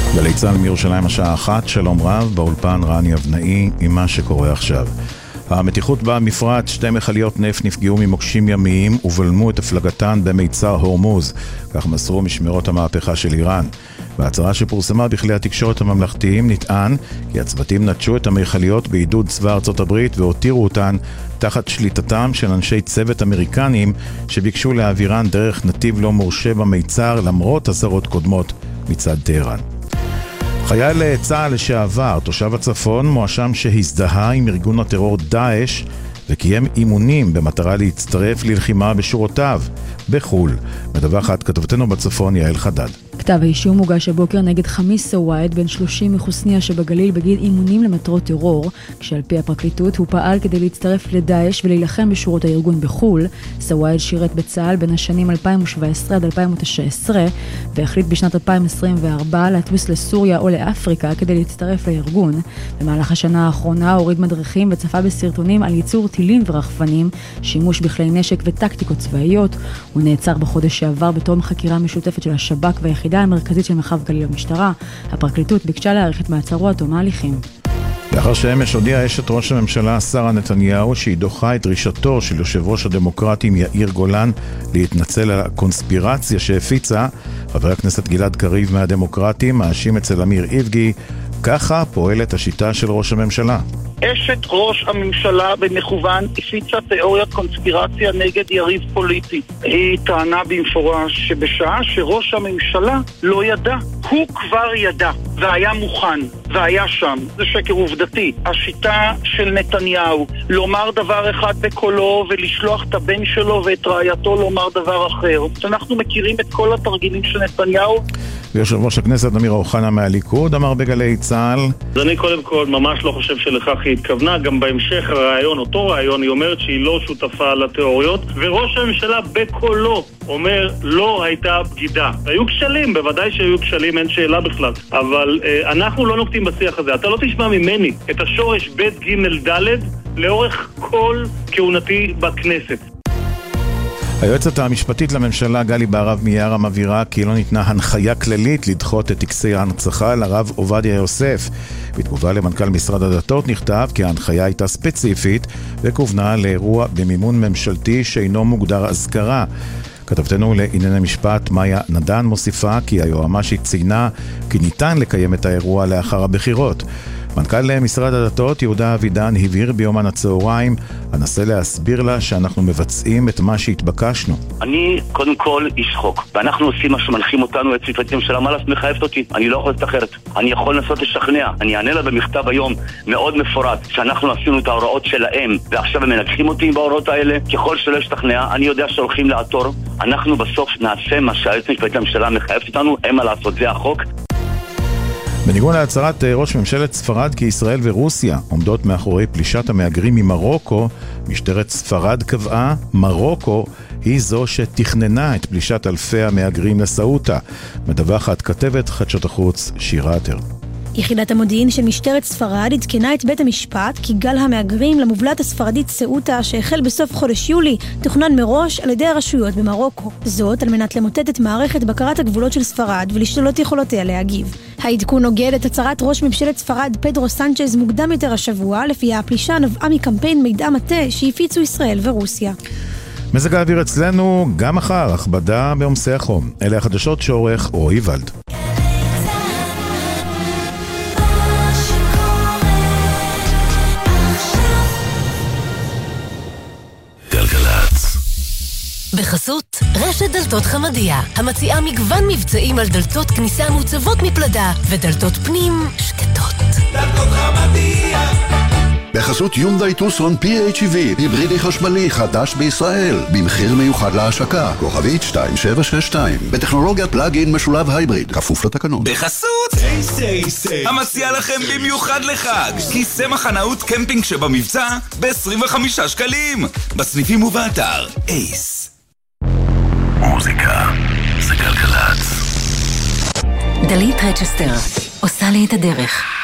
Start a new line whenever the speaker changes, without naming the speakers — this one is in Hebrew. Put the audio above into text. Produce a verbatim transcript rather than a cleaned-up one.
גלי צה"ל מירושלים השעה אחת, שלום רב, באולפן רני אבנאי עם מה שקורה עכשיו. המתיחות במפרץ, שתי מכליות נפט נפגעו ממוקשים ימיים ובלמו את הפלגתן במיצר הורמוז, כך מסרו משמרות המהפכה של איראן. בהצהרה שפורסמה בכלי התקשורת הממלכתיים נטען כי הצוותים נטשו את המכליות בעידוד צבא ארצות הברית והותירו אותן תחת שליטתם של אנשי צוות אמריקנים שביקשו להעבירן דרך נתיב לא מורשה במיצר למרות אזהרות קודמות מצד טהרן. חייל צה"ל לשעבר, תושב הצפון, מואשם שהזדהה עם ארגון הטרור דאעש וקיים אימונים במטרה להצטרף ללחימה בשורותיו בחול. מדווחת כתבתנו בצפון יעל חדד.
כתב האישום הוגש הבוקר נגד חמיס סוואעד בן שלושים מחוסניה שבגליל בגין אימונים למטרות טרור, כשעל פי הפרקליטות הוא פעל כדי להצטרף לדאעש ולהילחם בשורות הארגון בחול. סוואעד שירת בצה"ל בין השנים אלפיים שבע עשרה עד אלפיים תשע עשרה והחליט בשנת אלפיים עשרים וארבע להטוס לסוריה או לאפריקה כדי להצטרף לארגון. במהלך השנה האחרונה הוריד מדריכים וצפה בסרטונים על ייצור טילים ורחפנים, שימוש בכלי נשק וטקטיקות צבאיות. הוא נעצר בחודש שעבר בתום חקירה משותפת של השב"כ והיחידה המרכזית של מרחב גליל במשטרה. הפרקליטות ביקשה להאריך את מעצרו עד תום ההליכים.
לאחר שאמש הודיעה אשת ראש הממשלה שרה נתניהו שהיא דוחה את דרישתו של יושב ראש הדמוקרטים יאיר גולן להתנצל על הקונספירציה שהפיצה, חבר הכנסת גלעד קריב מהדמוקרטים מאשים אצל אמיר איבגי. ככה פועלת השיטה של ראש הממשלה.
אשת ראש הממשלה במכוון הפיצה תיאוריית קונספירציה נגד יריב פוליטי. היא טענה במפורש שבשעה שראש הממשלה לא ידע, הוא כבר ידע והיה מוכן והיה שם. זה שקר עובדתי. השיטה של נתניהו לומר דבר אחד בקולו ולשלוח את הבן שלו ואת רעייתו לומר דבר אחר. אנחנו מכירים את כל התרגילים של נתניהו.
ויושב ראש הכנסת אמיר אוחנה מהליכוד אמר בגלי צה"ל,
אז אני קודם כל ממש לא חושב שלכך היא התכוונה. גם בהמשך הרעיון, אותו רעיון, היא אומרת שהיא לא שותפה לתיאוריות, וראש הממשלה בקולו אומר לא הייתה בגידה. היו כשלים, בוודאי שהיו כשלים, אין שאלה בכלל, אבל אה, אנחנו לא נוקטים בשיח הזה. אתה לא תשמע ממני את השורש ב' ג' ד' לאורך כל כהונתי בכנסת.
היועצת המשפטית לממשלה גלי בהרב מיארה מבהירה כי לא ניתנה הנחיה כללית לדחות את טקסי ההנצחה לרב עובדיה יוסף. בתגובה למנכ"ל משרד הדתות נכתב כי ההנחיה הייתה ספציפית וכוונה לאירוע במימון ממשלתי שאינו מוגדר אזכרה. כתבתנו לענייני משפט מאיה נדן מוסיפה כי היועמ"שית ציינה כי ניתן לקיים את האירוע לאחר הבחירות. מנכ"ל משרד הדתות יהודה אבידן הבהיר ביומן הצהריים, אנסה להסביר לה שאנחנו מבצעים את מה שהתבקשנו.
אני קודם כל איש חוק, ואנחנו עושים מה שמנחים אותנו את צפת הממשלה, מה לעשות מחייבת אותי? אני לא יכול לתחרת, אני יכול לנסות לשכנע. אני אענה לה במכתב היום מאוד מפורט שאנחנו עשינו את ההוראות שלהם ועכשיו הם מנגחים אותי בהוראות האלה. ככל שלא ישתכנע, אני יודע שהולכים לעתור, אנחנו בסוף נעשה מה שהיועצת המשפטית לממשלה מחייבת אותנו, אין מה לעשות, זה החוק.
בניגוד להצהרת ראש ממשלת ספרד כי ישראל ורוסיה עומדות מאחורי פלישת המהגרים ממרוקו, משטרת ספרד קבעה מרוקו היא זו שתכננה את פלישת אלפי המהגרים לסעוטה. מדווחת כתבת חדשות החוץ שירה עטר.
יחידת המודיעין של משטרת ספרד עדכנה את בית המשפט כי גל המהגרים למובלעת הספרדית סעוטה שהחל בסוף חודש יולי תוכנן מראש על ידי הרשויות במרוקו. זאת על מנת למוטט את מערכת בקרת הגבולות של ספרד ולשלול את יכולותיה להגיב. העדכון נוגד את הצהרת ראש ממשלת ספרד פדרו סנצ'ז מוקדם יותר השבוע, לפיה הפלישה נבעה מקמפיין מידע מטה שהפיצו ישראל ורוסיה.
מזג האוויר אצלנו גם מחר, הכבדה בעומסי החום. אלה החדשות שעורך רועי ולד.
בחסות רשת דלתות חמדיה, המציעה מגוון מבצעים על דלתות כניסה מוצבות מפלדה ודלתות פנים שקטות.
דלתות חמדיה.
בחסות יונדאי טוסון פי אייץ' איי וי, היברידי חשמלי חדש בישראל, במחיר מיוחד להשקה, כוכבית שתיים שבע שש שתיים, בטכנולוגיית פלאג-אין משולב הייבריד, כפוף לתקנון.
בחסות סי סי סי, המציע לכם במיוחד לחג, כיסא מחנאות קמפינג שבמבצע ב-עשרים וחמישה שקלים, בסניפים ובאתר אייס.
מוזיקה זה גלגלצ.
דלית רצ'סטר עושה לי את הדרך.